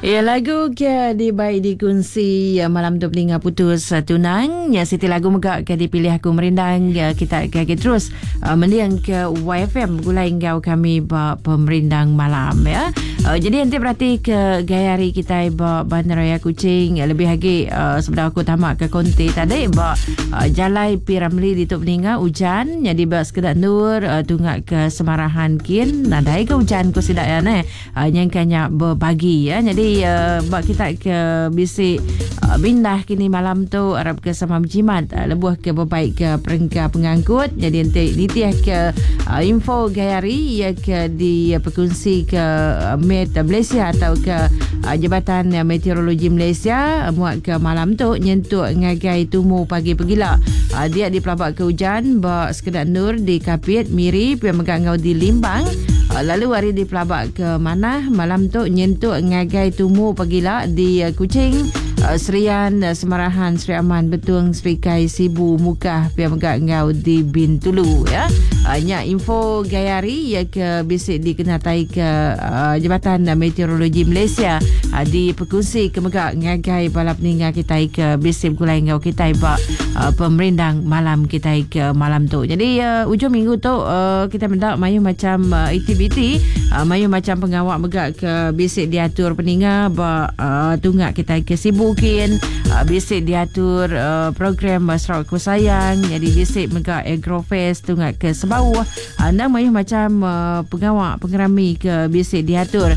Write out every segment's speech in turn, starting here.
Ya, lagu ke di baik dikunci malam tu pelinga putus tunang. Ya, Siti lagu megak ke dipilih aku merindang. Ya, kita ke terus mendiang ke YFM gulai engkau kami pemerindang malam ya. Jadi nanti berarti ke gayari kita Bandar Raya Kuching lebih lagi sebenarnya aku tamak ke konti tadi jalai Piramli di tu pelinga hujan jadi sekedar nur tunggak ke semarahan kin nadai ke hujan ku sidak ya nyangkanya berbagi ya. Jadi kita ke bisik bindah kini malam tu Arab ke sama berjimat lebuh ke berbaik ke perengka pengangkut. Jadi nanti nitiah ke info gayari ya ke di perkongsi ke Met Malaysia atau ke Jabatan Meteorologi Malaysia muat ke malam tu nyentuh ngagai tumu pagi pegila dia di pelabak ke hujan sekedar nur di Kapit Miri yang megang ngau di Limbang. Lalu hari di pelabak ke mana malam tu nyentuh ngagai tumu pagila di Kuching, Serian, Semarahan, Seri Aman, Betung, Seri Kai, Sibu, Mukah, pihak megak ngau di Bintulu ya. Nya info gayari ya ke bisik dikenatai ke Jabatan Meteorologi Malaysia di perkongsi ke megak ngagai balap ninga kita ke bisik gulai ngau kita pemerindang malam kita ke malam tu. Jadi ujung minggu tu kita mendak mayu macam aktiviti mayu macam pengawak megak ke bisik diatur peninga tunggak kita ke sibukin bisik diatur program Sarawak Ku Sayang. Jadi bisik megak Agrofest tunggak ke Sebau anda mayu macam pengawak pengerami ke bisik diatur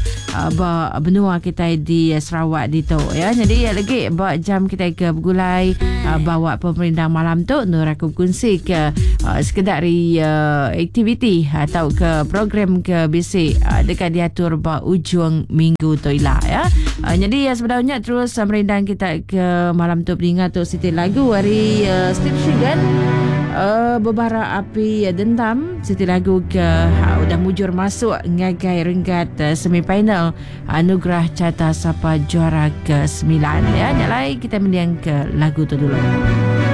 benua kita di Sarawak di tu ya. Jadi lagi jam kita ke bergulai bawa pemerintah malam tu nur aku kongsi ke sekedar aktiviti atau ke program ke bisik dekat diatur ujung minggu tu lah ya. Jadi sebenarnya terus merindang kita ke malam tu peringat tu Siti lagu hari Steve Sugar berbara api dendam Siti lagu ke udah mujur masuk ngagai renggat semifinal anugerah Carta Sapa juara ke-9 ya. Nyalai kita mendiang ke lagu tu dulu.